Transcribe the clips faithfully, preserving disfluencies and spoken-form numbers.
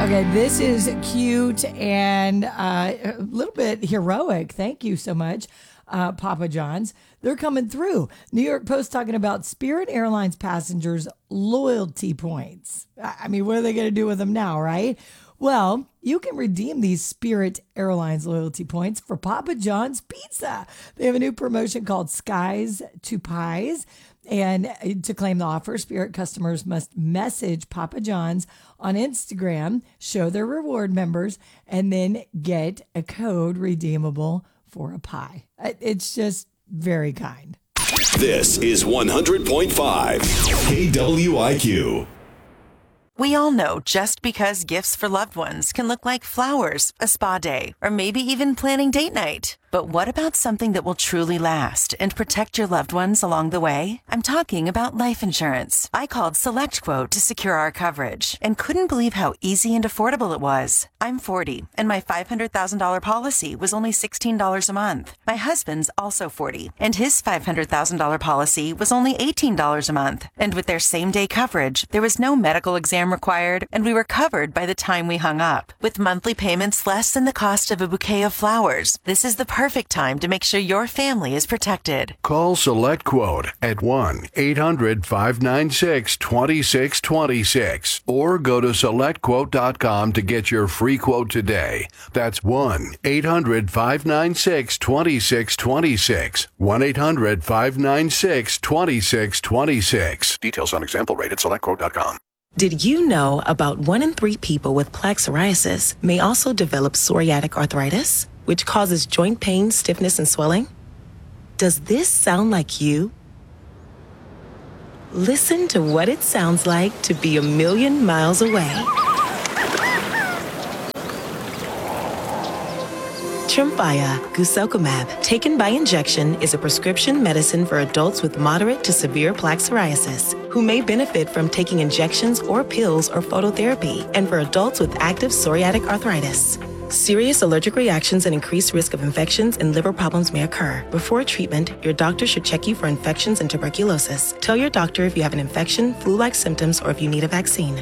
Okay, this is cute and uh, a little bit heroic. Thank you so much, uh, Papa John's. They're coming through. New York Post talking about Spirit Airlines passengers' loyalty points. I mean, what are they going to do with them now, right? Well, you can redeem these Spirit Airlines loyalty points for Papa John's Pizza. They have a new promotion called Skies to Pies. And to claim the offer, Spirit customers must message Papa John's on Instagram, show their reward members, and then get a code redeemable for a pie. It's just very kind. This is one hundred point five K W I Q. We all know just because gifts for loved ones can look like flowers, a spa day, or maybe even planning date night. But what about something that will truly last and protect your loved ones along the way? I'm talking about life insurance. I called SelectQuote to secure our coverage and couldn't believe how easy and affordable it was. I'm forty, and my five hundred thousand dollars policy was only sixteen dollars a month. My husband's also forty, and his five hundred thousand dollars policy was only eighteen dollars a month. And with their same-day coverage, there was no medical exam required, and we were covered by the time we hung up. With monthly payments less than the cost of a bouquet of flowers, this is the perfect time to make sure your family is protected. Call SelectQuote at one eight hundred five nine six two six two six or go to select quote dot com to get your free quote today. That's one eight hundred five nine six two six two six. one eight hundred five nine six two six two six. Details on example rate at select quote dot com. Did you know about one in three people with plaque psoriasis may also develop psoriatic arthritis, which causes joint pain, stiffness, and swelling? Does this sound like you? Listen to what it sounds like to be a million miles away. Tremfya guselkumab, taken by injection, is a prescription medicine for adults with moderate to severe plaque psoriasis who may benefit from taking injections or pills or phototherapy, and for adults with active psoriatic arthritis. Serious allergic reactions and increased risk of infections and liver problems may occur. Before treatment, your doctor should check you for infections and tuberculosis. Tell your doctor if you have an infection, flu-like symptoms, or if you need a vaccine.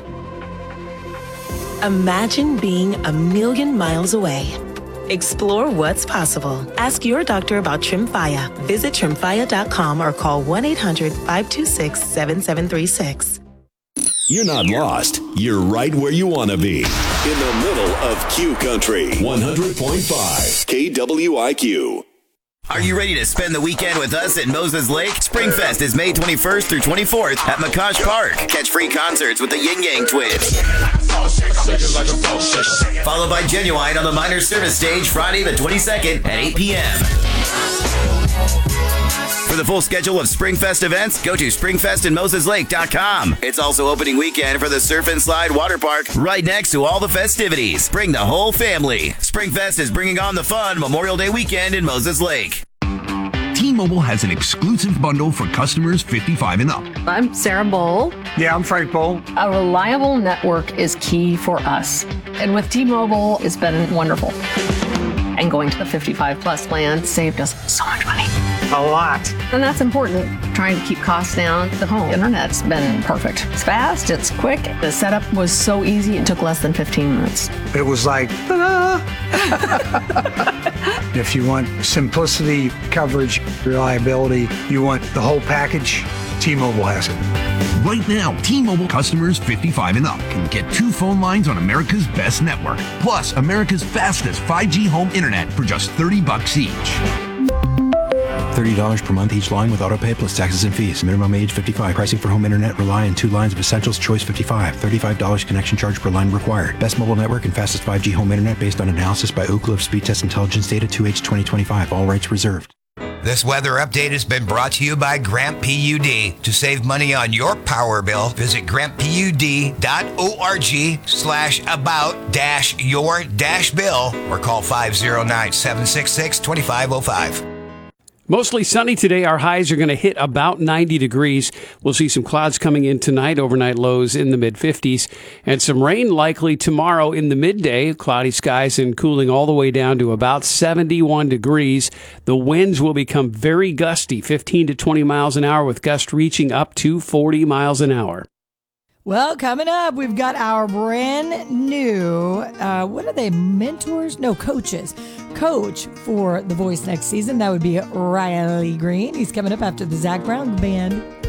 Imagine being a million miles away. Explore what's possible. Ask your doctor about Tremfya. Visit tremfya dot com or call one eight hundred five two six seven seven three six. You're not lost. You're right where you want to be. In the middle of Q Country. one hundred point five K W I Q. Are you ready to spend the weekend with us at Moses Lake? Springfest is May twenty-first through twenty-fourth at McCosh Park. Catch free concerts with the Yin Yang Twins. Followed by Genuine on the Minor Service Stage Friday the twenty-second at eight p.m. For the full schedule of Springfest events, go to springfest in moses lake dot com. It's also opening weekend for the Surf and Slide Water Park right next to all the festivities. Bring the whole family. Springfest is bringing on the fun Memorial Day weekend in Moses Lake. T-Mobile has an exclusive bundle for customers fifty-five and up. I'm Sarah Bowl. Yeah, I'm Frank Bowl. A reliable network is key for us. And with T-Mobile, it's been wonderful. And going to the fifty-five plus plan saved us so much money. A lot. And that's important. Trying to keep costs down. The home internet's been perfect. It's fast, it's quick. The setup was so easy, it took less than fifteen minutes. It was like, ta-da! If you want simplicity, coverage, reliability, you want the whole package, T-Mobile has it. Right now, T-Mobile customers fifty-five and up can get two phone lines on America's best network, plus America's fastest five G home internet for just thirty bucks each. thirty dollars per month each line with autopay plus taxes and fees. Minimum age fifty-five. Pricing for home internet rely on two lines of Essentials Choice fifty-five. thirty-five dollars connection charge per line required. Best mobile network and fastest five G home internet based on analysis by Ookla of Speed Test Intelligence Data two H twenty twenty-five. All rights reserved. This weather update has been brought to you by Grant P U D. To save money on your power bill, visit grantpud.org slash about dash your dash bill or call five oh nine, seven six six, two five oh five. Mostly sunny today. Our highs are going to hit about ninety degrees. We'll see some clouds coming in tonight, overnight lows in the mid-fifties, and some rain likely tomorrow in the midday. Cloudy skies and cooling all the way down to about seventy-one degrees. The winds will become very gusty, fifteen to twenty miles an hour, with gusts reaching up to forty miles an hour. Well, coming up, we've got our brand new, uh, what are they, mentors? No, coaches. Coach for The Voice next season. That would be Riley Green. He's coming up after the Zach Brown Band.